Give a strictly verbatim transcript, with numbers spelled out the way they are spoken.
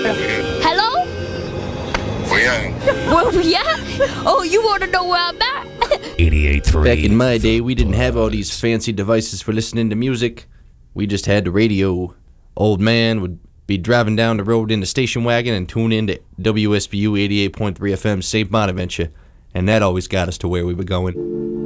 Hello? Where you at? Where we at? Oh, you want to know where I'm at? eighty-eight point three. Back in my day, we didn't have all these fancy devices for listening to music. We just had the radio. Old man would be driving down the road in the station wagon and tune in to W S B U eighty-eight point three F M Saint Bonaventure, and that always got us to where we were going.